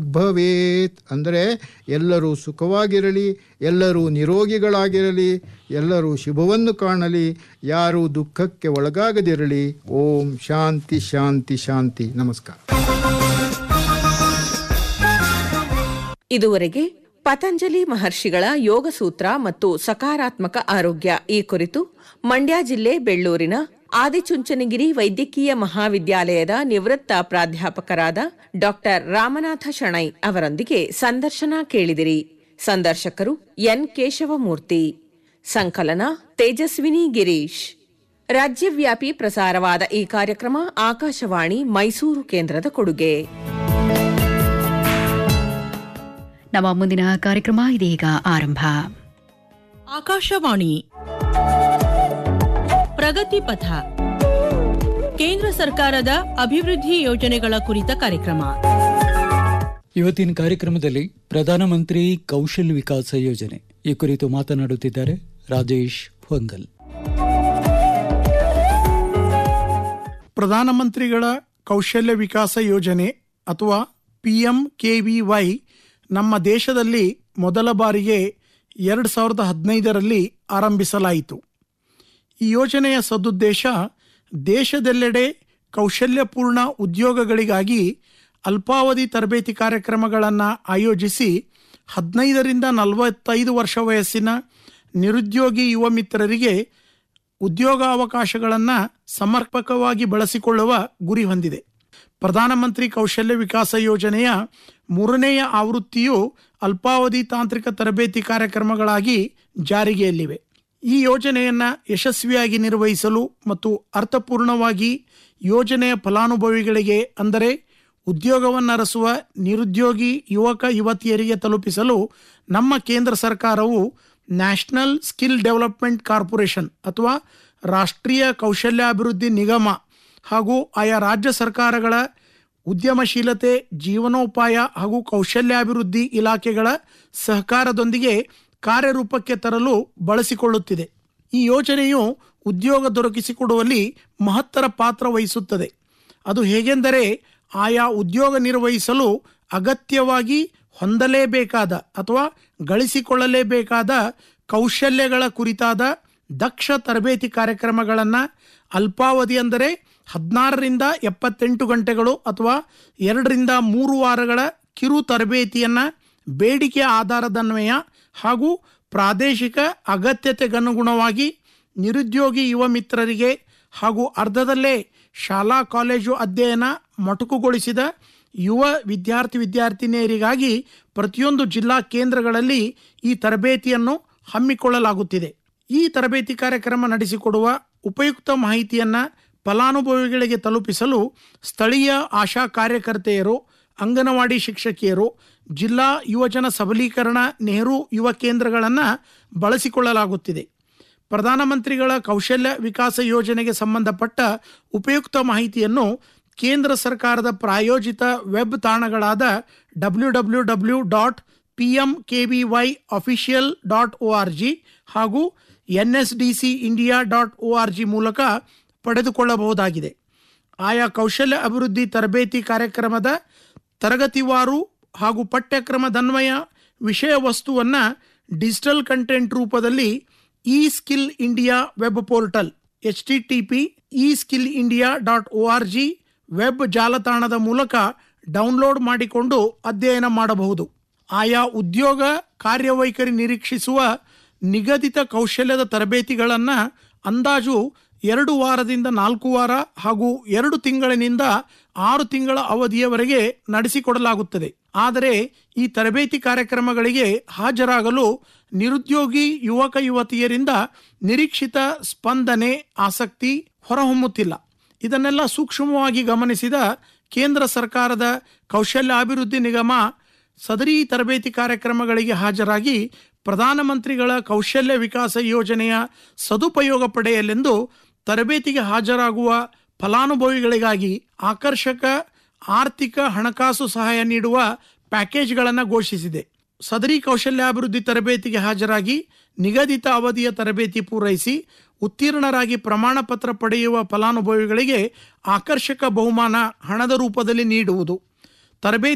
ಸುಖಭವೇತ್ ಅಂದರೆ ಎಲ್ಲರೂ ಸುಖವಾಗಿರಲಿ, ಎಲ್ಲರೂ ನಿರೋಗಿಗಳಾಗಿರಲಿ, ಎಲ್ಲರೂ ಶುಭವನ್ನು ಕಾಣಲಿ, ಯಾರೂ ದುಃಖಕ್ಕೆ ಒಳಗಾಗದಿರಲಿ. ಓಂ ಶಾಂತಿ ಶಾಂತಿ ಶಾಂತಿ. ನಮಸ್ಕಾರ. ಇದುವರೆಗೆ ಪತಂಜಲಿ ಮಹರ್ಷಿಗಳ ಯೋಗಸೂತ್ರ ಮತ್ತು ಸಕಾರಾತ್ಮಕ ಆರೋಗ್ಯ ಈ ಕುರಿತು ಮಂಡ್ಯ ಜಿಲ್ಲೆ ಬೆಳ್ಳೂರಿನ ಆದಿಚುಂಚನಗಿರಿ ವೈದ್ಯಕೀಯ ಮಹಾವಿದ್ಯಾಲಯದ ನಿವೃತ್ತ ಪ್ರಾಧ್ಯಾಪಕರಾದ ಡಾಕ್ಟರ್ ರಾಮನಾಥ ಶೆಣೈ ಅವರೊಂದಿಗೆ ಸಂದರ್ಶನ ಕೇಳಿದಿರಿ. ಸಂದರ್ಶಕರು ಎನ್ ಕೇಶವಮೂರ್ತಿ. ಸಂಕಲನ ತೇಜಸ್ವಿನಿ ಗಿರೀಶ್. ರಾಜ್ಯವ್ಯಾಪಿ ಪ್ರಸಾರವಾದ ಈ ಕಾರ್ಯಕ್ರಮ ಆಕಾಶವಾಣಿ ಮೈಸೂರು ಕೇಂದ್ರದ ಕೊಡುಗೆ. ನಮ್ಮ ಮುಂದಿನ ಕಾರ್ಯಕ್ರಮ ಇದೀಗ ಆರಂಭ. ಆಕಾಶವಾಣಿ ಪ್ರಗತಿ ಪಥ, ಕೇಂದ್ರ ಸರ್ಕಾರದ ಅಭಿವೃದ್ಧಿ ಯೋಜನೆಗಳ ಕುರಿತ ಕಾರ್ಯಕ್ರಮ. ಇವತ್ತಿನ ಕಾರ್ಯಕ್ರಮದಲ್ಲಿ ಪ್ರಧಾನಮಂತ್ರಿ ಕೌಶಲ್ ವಿಕಾಸ ಯೋಜನೆ ಈ ಕುರಿತು ಮಾತನಾಡುತ್ತಿದ್ದಾರೆ ರಾಜೇಶ್ ಹೊಂಗಲ್. ಪ್ರಧಾನಮಂತ್ರಿಗಳ ಕೌಶಲ್ಯ ವಿಕಾಸ ಯೋಜನೆ ಅಥವಾ PMKVY ನಮ್ಮ ದೇಶದಲ್ಲಿ ಮೊದಲ ಬಾರಿಗೆ 2015ರಲ್ಲಿ ಆರಂಭಿಸಲಾಯಿತು. ಈ ಯೋಜನೆಯ ಸದುದ್ದೇಶ ದೇಶದೆಲ್ಲೆಡೆ ಕೌಶಲ್ಯಪೂರ್ಣ ಉದ್ಯೋಗಗಳಿಗಾಗಿ ಅಲ್ಪಾವಧಿ ತರಬೇತಿ ಕಾರ್ಯಕ್ರಮಗಳನ್ನು ಆಯೋಜಿಸಿ 15ರಿಂದ 45 ವರ್ಷ ವಯಸ್ಸಿನ ನಿರುದ್ಯೋಗಿ ಯುವ ಮಿತ್ರರಿಗೆ ಉದ್ಯೋಗಾವಕಾಶಗಳನ್ನು ಸಮರ್ಪಕವಾಗಿ ಬಳಸಿಕೊಳ್ಳುವ ಗುರಿ ಹೊಂದಿದೆ. ಪ್ರಧಾನಮಂತ್ರಿ ಕೌಶಲ್ಯ ವಿಕಾಸ ಯೋಜನೆಯ 3ನೆಯ ಆವೃತ್ತಿಯು ಅಲ್ಪಾವಧಿ ತಾಂತ್ರಿಕ ತರಬೇತಿ ಕಾರ್ಯಕ್ರಮಗಳಾಗಿ ಜಾರಿಗೆಯಲ್ಲಿವೆ. ಈ ಯೋಜನೆಯನ್ನು ಯಶಸ್ವಿಯಾಗಿ ನಿರ್ವಹಿಸಲು ಮತ್ತು ಅರ್ಥಪೂರ್ಣವಾಗಿ ಯೋಜನೆಯ ಫಲಾನುಭವಿಗಳಿಗೆ ಅಂದರೆ ಉದ್ಯೋಗವನ್ನರಸುವ ನಿರುದ್ಯೋಗಿ ಯುವಕ ಯುವತಿಯರಿಗೆ ತಲುಪಿಸಲು ನಮ್ಮ ಕೇಂದ್ರ ಸರ್ಕಾರವು ನ್ಯಾಷನಲ್ ಸ್ಕಿಲ್ ಡೆವಲಪ್ಮೆಂಟ್ ಕಾರ್ಪೊರೇಷನ್ ಅಥವಾ ರಾಷ್ಟ್ರೀಯ ಕೌಶಲ್ಯಾಭಿವೃದ್ಧಿ ನಿಗಮ ಹಾಗೂ ಆಯಾ ರಾಜ್ಯ ಸರ್ಕಾರಗಳ ಉದ್ಯಮಶೀಲತೆ, ಜೀವನೋಪಾಯ ಹಾಗೂ ಕೌಶಲ್ಯಾಭಿವೃದ್ಧಿ ಇಲಾಖೆಗಳ ಸಹಕಾರದೊಂದಿಗೆ ಕಾರ್ಯರೂಪಕ್ಕೆ ತರಲು ಬಳಸಿಕೊಳ್ಳುತ್ತಿದೆ. ಈ ಯೋಜನೆಯು ಉದ್ಯೋಗ ದೊರಕಿಸಿಕೊಡುವಲ್ಲಿ ಮಹತ್ತರ ಪಾತ್ರ ವಹಿಸುತ್ತದೆ. ಅದು ಹೇಗೆಂದರೆ ಆಯಾ ಉದ್ಯೋಗ ನಿರ್ವಹಿಸಲು ಅಗತ್ಯವಾಗಿ ಹೊಂದಲೇಬೇಕಾದ ಅಥವಾ ಗಳಿಸಿಕೊಳ್ಳಲೇಬೇಕಾದ ಕೌಶಲ್ಯಗಳ ಕುರಿತಾದ ದಕ್ಷ ತರಬೇತಿ ಕಾರ್ಯಕ್ರಮಗಳನ್ನು ಅಲ್ಪಾವಧಿ ಅಂದರೆ 16ರಿಂದ 78 ಗಂಟೆಗಳು ಅಥವಾ 2ರಿಂದ 3 ವಾರಗಳ ಕಿರು ತರಬೇತಿಯನ್ನು ಬೇಡಿಕೆ ಆಧಾರದನ್ವಯ ಹಾಗೂ ಪ್ರಾದೇಶಿಕ ಅಗತ್ಯತೆಗನುಗುಣವಾಗಿ ನಿರುದ್ಯೋಗಿ ಯುವ ಮಿತ್ರರಿಗೆ ಹಾಗೂ ಅರ್ಧದಲ್ಲೇ ಶಾಲಾ ಕಾಲೇಜು ಅಧ್ಯಯನ ಮೊಟಕುಗೊಳಿಸಿದ ಯುವ ವಿದ್ಯಾರ್ಥಿನಿಯರಿಗಾಗಿ ಪ್ರತಿಯೊಂದು ಜಿಲ್ಲಾ ಕೇಂದ್ರಗಳಲ್ಲಿ ಈ ತರಬೇತಿಯನ್ನು ಹಮ್ಮಿಕೊಳ್ಳಲಾಗುತ್ತಿದೆ. ಈ ತರಬೇತಿ ಕಾರ್ಯಕ್ರಮ ನಡೆಸಿಕೊಡುವ ಉಪಯುಕ್ತ ಮಾಹಿತಿಯನ್ನು ಫಲಾನುಭವಿಗಳಿಗೆ ತಲುಪಿಸಲು ಸ್ಥಳೀಯ ಆಶಾ ಕಾರ್ಯಕರ್ತೆಯರು, ಅಂಗನವಾಡಿ ಶಿಕ್ಷಕಿಯರು, ಜಿಲ್ಲಾ ಯುವಜನ ಸಬಲೀಕರಣ ನೆಹರು ಯುವ ಕೇಂದ್ರಗಳನ್ನು ಬಳಸಿಕೊಳ್ಳಲಾಗುತ್ತಿದೆ. ಪ್ರಧಾನಮಂತ್ರಿಗಳ ಕೌಶಲ್ಯ ವಿಕಾಸ ಯೋಜನೆಗೆ ಸಂಬಂಧಪಟ್ಟ ಉಪಯುಕ್ತ ಮಾಹಿತಿಯನ್ನು ಕೇಂದ್ರ ಸರ್ಕಾರದ ಪ್ರಾಯೋಜಿತ ವೆಬ್ ತಾಣಗಳಾದ www.pmkvyofficial.org ಹಾಗೂ nsdcindia.org ಮೂಲಕ ಪಡೆದುಕೊಳ್ಳಬಹುದಾಗಿದೆ. ಆಯಾ ಕೌಶಲ್ಯ ಅಭಿವೃದ್ಧಿ ತರಬೇತಿ ಕಾರ್ಯಕ್ರಮದ ತರಗತಿವಾರು ಹಾಗೂ ಪಠ್ಯಕ್ರಮದನ್ವಯ ವಿಷಯ ವಸ್ತುವನ್ನು ಡಿಜಿಟಲ್ ಕಂಟೆಂಟ್ ರೂಪದಲ್ಲಿ E skill India web portal http://eSkillIndia.org web ಜಾಲತಾಣದ ಮೂಲಕ ಡೌನ್ಲೋಡ್ ಮಾಡಿಕೊಂಡು ಅಧ್ಯಯನ ಮಾಡಬಹುದು. ಆಯಾ ಉದ್ಯೋಗ ಕಾರ್ಯವೈಖರಿ ನಿರೀಕ್ಷಿಸುವ ನಿಗದಿತ ಕೌಶಲ್ಯದ ತರಬೇತಿಗಳನ್ನು ಅಂದಾಜು 2 ವಾರದಿಂದ 4 ವಾರ ಹಾಗೂ 2 ತಿಂಗಳಿನಿಂದ 6 ತಿಂಗಳ ಅವಧಿಯವರೆಗೆ ನಡೆಸಿಕೊಡಲಾಗುತ್ತದೆ. ಆದರೆ ಈ ತರಬೇತಿ ಕಾರ್ಯಕ್ರಮಗಳಿಗೆ ಹಾಜರಾಗಲು ನಿರುದ್ಯೋಗಿ ಯುವಕ ಯುವತಿಯರಿಂದ ನಿರೀಕ್ಷಿತ ಸ್ಪಂದನೆ, ಆಸಕ್ತಿ ಹೊರಹೊಮ್ಮುತ್ತಿಲ್ಲ. ಇದನ್ನೆಲ್ಲ ಸೂಕ್ಷ್ಮವಾಗಿ ಗಮನಿಸಿದ ಕೇಂದ್ರ ಸರ್ಕಾರದ ಕೌಶಲ್ಯಾಭಿವೃದ್ಧಿ ನಿಗಮ ಸದರಿ ತರಬೇತಿ ಕಾರ್ಯಕ್ರಮಗಳಿಗೆ ಹಾಜರಾಗಿ ಪ್ರಧಾನಮಂತ್ರಿಗಳ ಕೌಶಲ್ಯ ವಿಕಾಸ ಯೋಜನೆಯ ಸದುಪಯೋಗ ಪಡೆಯಲೆಂದು ತರಬೇತಿಗೆ ಹಾಜರಾಗುವ ಫಲಾನುಭವಿಗಳಿಗಾಗಿ ಆಕರ್ಷಕ ಆರ್ಥಿಕ ಹಣಕಾಸು ಸಹಾಯ ನೀಡುವ ಪ್ಯಾಕೇಜ್ಗಳನ್ನು ಘೋಷಿಸಿದೆ. ಸದರಿ ಕೌಶಲ್ಯಾಭಿವೃದ್ಧಿ ತರಬೇತಿಗೆ ಹಾಜರಾಗಿ ನಿಗದಿತ ಅವಧಿಯ ತರಬೇತಿ ಪೂರೈಸಿ ಉತ್ತೀರ್ಣರಾಗಿ ಪ್ರಮಾಣ ಪತ್ರ ಪಡೆಯುವ ಫಲಾನುಭವಿಗಳಿಗೆ ಆಕರ್ಷಕ ಬಹುಮಾನ ಹಣದ ರೂಪದಲ್ಲಿ ನೀಡುವುದು. ತರಬೇತಿ